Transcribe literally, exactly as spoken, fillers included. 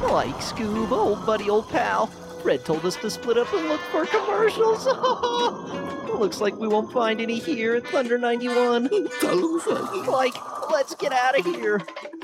Like Scoob, old buddy, old pal. Fred told us to split up and look for commercials. Looks like we won't find any here at Thunder ninety-one. Like, let's get out of here.